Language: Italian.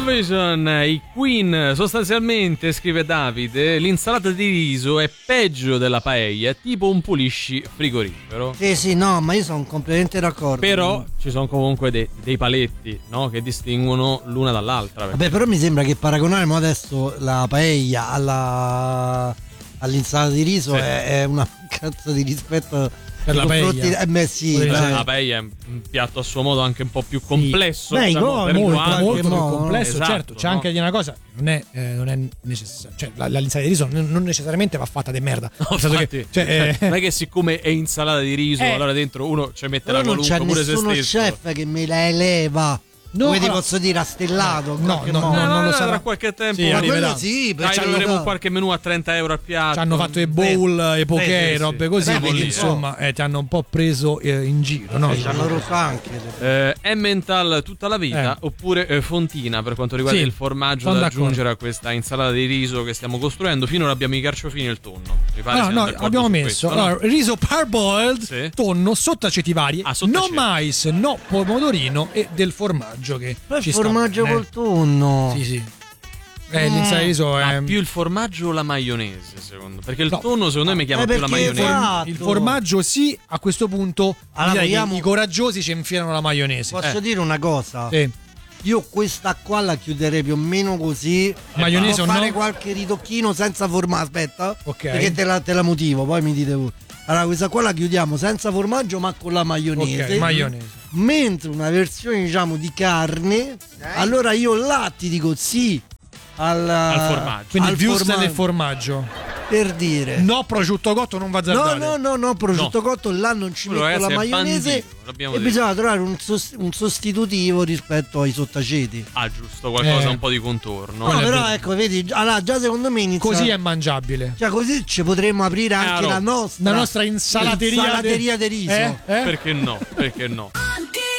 Vision, i Queen. Sostanzialmente, scrive Davide, l'insalata di riso è peggio della paella, tipo un pulisci frigorifero. Sì, no, ma io sono completamente d'accordo. Però ci sono comunque dei paletti, no, che distinguono l'una dall'altra. Vabbè, però mi sembra che paragonare adesso la paella all'insalata di riso è una cazzo di rispetto per la paella. La paella è un piatto a suo modo anche un po' più complesso. Beh, molto più complesso, esatto, certo. C'è anche di una cosa, non è necessario, cioè l'insalata di riso non necessariamente va fatta di merda. No, infatti, non è che siccome è insalata di riso allora dentro uno ci mette la qualunque pure se stesso. Non c'è nessuno chef che me la eleva. Come ti posso dire, a stellato? No, non lo sarà. Tra qualche tempo troveremo qualche menù a 30 euro a piatto. Ci hanno fatto i bowl, i poké, robe così, quindi insomma ti hanno un po' preso in giro, no? Ci hanno rotto anche. Emmental tutta la vita oppure fontina per quanto riguarda il formaggio da aggiungere a questa insalata di riso che stiamo costruendo. Finora abbiamo i carciofini e il tonno. Abbiamo messo riso parboiled, tonno, sottaceti vari, no mais, no pomodorino e del formaggio che ci formaggio sta, col tonno. Sì. L'insalata di riso è più il formaggio o la maionese, secondo? Perché il tonno secondo me mi chiama più la maionese. Esatto. Il formaggio sì, a questo punto i coraggiosi ci infilano la maionese. Posso dire una cosa? Sì. Io questa qua la chiuderei più o meno così. Maionese o no? Fare qualche ritocchino senza formaggio. Aspetta, perché te la motivo, poi mi dite voi. Allora questa qua la chiudiamo senza formaggio ma con la maionese. Maionese. Mentre una versione diciamo di carne, allora io là ti dico sì al formaggio. Quindi il wurstel del formaggio. Per dire no, prosciutto cotto non va azzardare. No, prosciutto cotto là non ci metto la maionese e bisogna trovare un sostitutivo rispetto ai sottaceti. Giusto, qualcosa un po' di contorno. No, però ecco, vedi, allora già secondo me inizia. Così è mangiabile. Cioè così ci potremmo aprire anche la nostra insalateria di riso. Perché no?